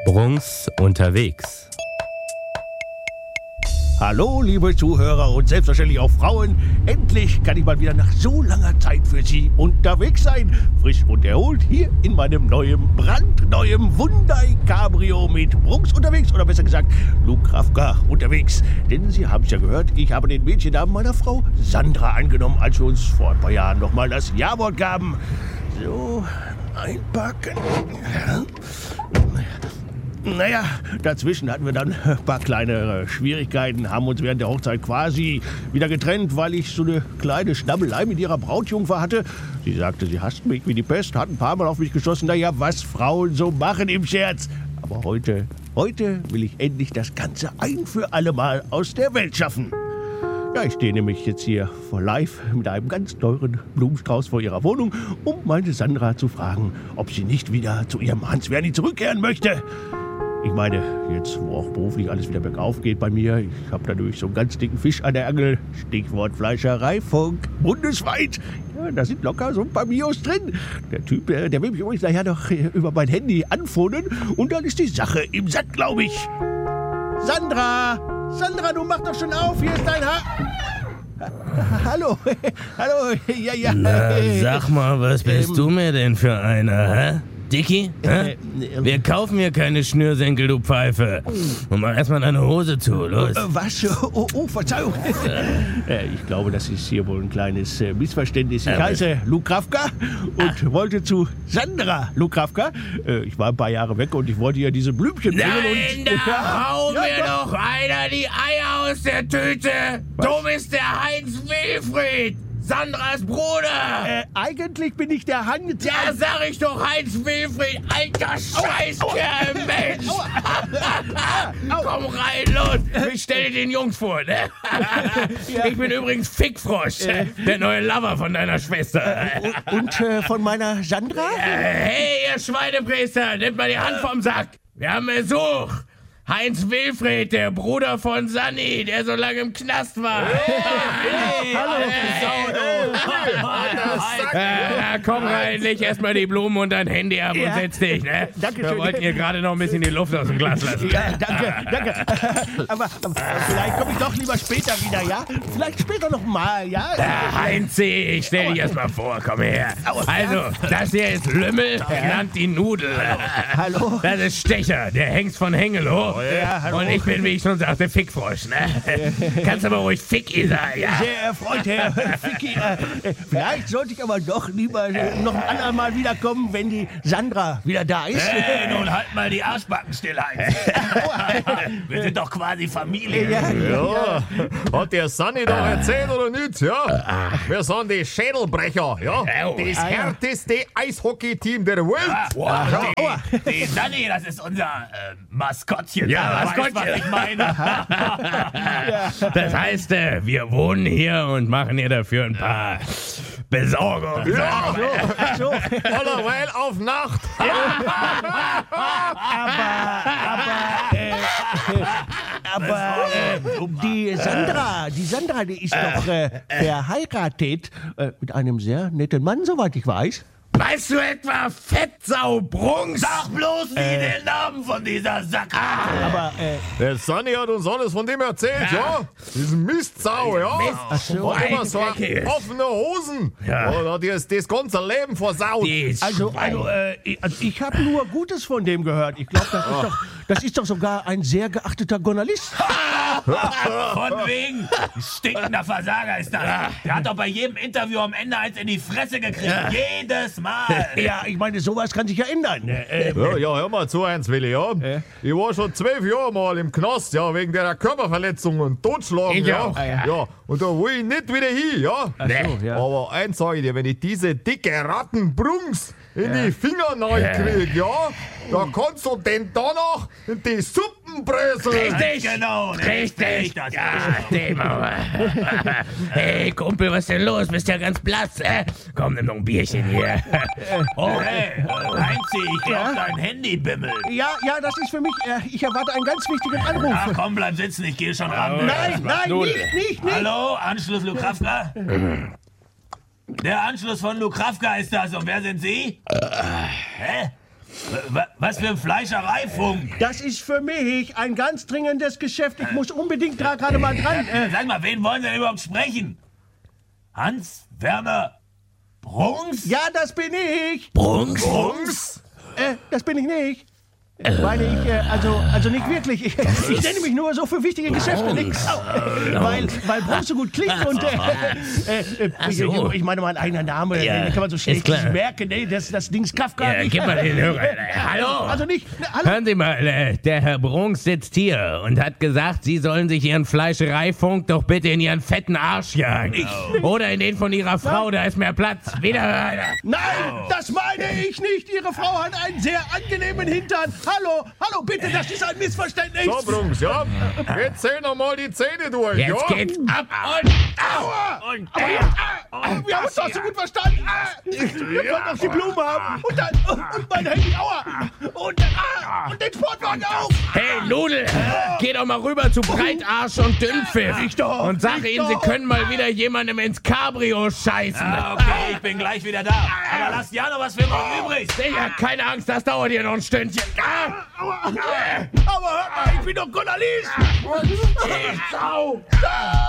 Brunks unterwegs. Hallo, liebe Zuhörer und selbstverständlich auch Frauen. Endlich kann ich mal wieder nach so langer Zeit für Sie unterwegs sein. Frisch und erholt hier in meinem brandneuen Hyundai Cabrio mit Brunks unterwegs. Oder besser gesagt, Lukravka unterwegs. Denn Sie haben es ja gehört, ich habe den Mädchennamen meiner Frau Sandra angenommen, als wir uns vor ein paar Jahren nochmal das Ja-Wort gaben. So, einpacken. Ja. Naja, dazwischen hatten wir dann ein paar kleine Schwierigkeiten, haben uns während der Hochzeit quasi wieder getrennt, weil ich so eine kleine Schnabbelei mit ihrer Brautjungfer hatte. Sie sagte, sie hasst mich wie die Pest, hat ein paar Mal auf mich geschossen. Naja, was Frauen so machen im Scherz. Aber heute will ich endlich das Ganze ein für alle Mal aus der Welt schaffen. Ja, ich stehe nämlich jetzt hier vor live mit einem ganz teuren Blumenstrauß vor ihrer Wohnung, um meine Sandra zu fragen, ob sie nicht wieder zu ihrem Hans-Werni zurückkehren möchte. Ich meine, jetzt, wo auch beruflich alles wieder bergauf geht bei mir, ich habe dadurch so einen ganz dicken Fisch an der Angel, Stichwort Fleischereifunk, bundesweit. Ja, da sind locker so ein paar Mios drin. Der Typ, der will mich übrigens nachher noch über mein Handy anphonen und dann ist die Sache im Sack, glaube ich. Sandra, du mach doch schon auf, hier ist dein Hallo, ja. Na, sag mal, was bist du mir denn für einer, hä? Dicky? Wir kaufen hier keine Schnürsenkel, du Pfeife. Und mach erstmal deine Hose zu, los. Was? Oh, Verzeihung. Ich glaube, das ist hier wohl ein kleines Missverständnis. Ich heiße Lukravka und wollte zu Sandra Lukravka. Ich war ein paar Jahre weg und ich wollte ihr diese Blümchen bringen. Nein, da hau mir doch einer die Eier aus der Tüte. Was? Du bist der Heinz Wilfried, Sandras Bruder. Eigentlich bin ich der Hans. Ja, sag ich doch, Heinz Wilfried, alter Scheißkerl, Mensch. Komm rein, los. Ich stelle den Jungs vor, ne? Ich bin übrigens Fickfrosch, der neue Lover von deiner Schwester. Und von meiner Sandra? Hey, ihr Schweinepriester, nehmt mal die Hand vom Sack. Wir haben Besuch. Heinz Wilfried, der Bruder von Sanni, der so lange im Knast war. Komm rein, leg erstmal die Blumen und dein Handy ab und setz dich, ne? Dankeschön. Wir wollten hier gerade noch ein bisschen die Luft aus dem Glas lassen. Ja, danke. Aber vielleicht komme ich doch lieber später wieder, ja? Vielleicht später noch mal, ja? Heinzi, ich stell dich erstmal vor, komm her. Also, das hier ist Lümmel, genannt die Nudel. Hallo? Das ist Stecher, der Hengst von Hengelo. Ja, hallo. Und ich bin, wie ich schon sagte, Fickfrosch, ne? Kannst aber ruhig Ficki sagen, ja? Sehr erfreut, Herr Ficki. Vielleicht sollte ich aber doch lieber noch ein andermal wiederkommen, wenn die Sandra wieder da ist. Nun halt mal die Arschbacken still, Heinz. Wir sind doch quasi Familie. Ja, hat der Sanni doch erzählt oder nicht? Ja, wir sind die Schädelbrecher, ja, das härteste Eishockey-Team der Welt. Die Sanni, das ist unser Maskottchen. Ja, Maskottchen. Was ich meine. Das heißt, wir wohnen hier und machen hier dafür ein paar Besorgungen. Ja, so. Allerweil auf Nacht. Aber die Sandra, die ist doch verheiratet mit einem sehr netten Mann, soweit ich weiß. Weißt du etwa, Fettsau Brunks? Sag bloß nie den Namen von dieser Sack. Aber, Der Sanni hat uns alles von dem erzählt, ja? Diesen Mistsau, ja? Ach so. Und immer so offene Hosen. Ja. Oder die ist das ganze Leben versaut. also ich habe nur Gutes von dem gehört. Ich glaube, das ist doch sogar ein sehr geachteter Journalist. Von wegen. Stinkender Versager ist das. Der hat doch bei jedem Interview am Ende eins in die Fresse gekriegt. Jedes Mal. Ja, ich meine, sowas kann sich ja ändern. Ja, hör mal zu, eins, Willi, ja? Ich war schon 12 Jahre mal im Knast, ja, wegen der Körperverletzung und Totschlagen, Ich ja. auch. Ja, und da will ich nicht wieder hin, ja? so, ja. Aber eins sag ich dir, wenn ich diese dicke Rattenbrunks in die Finger krieg, ja, da kannst du den danach in die Suppen bröseln. Richtig, genau. Richtig. Hey, Kumpel, was ist denn los? Bist ja ganz blass. Komm, nimm noch ein Bierchen hier. Oh, hey, Heinzi, ich glaub, dein Handy bimmelt. Ja, das ist für mich, ich erwarte einen ganz wichtigen Anruf. Ach komm, bleib sitzen, ich gehe schon ran. Nein, nicht. Hallo, Anschluss Lukravka? Der Anschluss von Lukravka ist das. Und wer sind Sie? Hä? Was für ein Fleischereifunk? Das ist für mich ein ganz dringendes Geschäft. Ich muss unbedingt gerade mal dran. Sag mal, wen wollen Sie denn überhaupt sprechen? Hans-Werner Brunks? Ja, das bin ich. Brunks? Das bin ich nicht. Meine ich, also nicht wirklich. Ich nenne mich nur so für wichtige Geschäfte. Weil Brunks so gut klingt und ich meine, mein eigener Name, den kann man so schlecht merken. Nee, das Ding ist Kafka. Ja, gib mal den Hörer. Hallo? Also nicht. Hallo? Hören Sie mal, der Herr Brunks sitzt hier und hat gesagt, Sie sollen sich Ihren Fleischereifunk doch bitte in Ihren fetten Arsch jagen. Oder in den von Ihrer Frau, da ist mehr Platz. Wieder einer. Nein, das meine ich nicht. Ihre Frau hat einen sehr angenehmen Hintern. Hallo, bitte, das ist ein Missverständnis. So, Brunks, ja. Jetzt zähl noch mal die Zähne durch, Jetzt ja? geht's ab und Aua! Wir haben uns doch so gut verstanden. Wir wollen noch die Blumen haben. Und mein Handy, aua. Und den Sportwagen auf. Hey, Nudel, geh doch mal rüber zu Breitarsch und Dünnpfiff und sag ihnen, sie können mal wieder jemandem ins Cabrio scheißen. Okay, ich bin gleich wieder da. Aber lasst ja noch was für morgen übrig. Sicher, keine Angst, das dauert hier noch ein Stündchen. Aber hört mal, ich bin doch Journalist. Sau.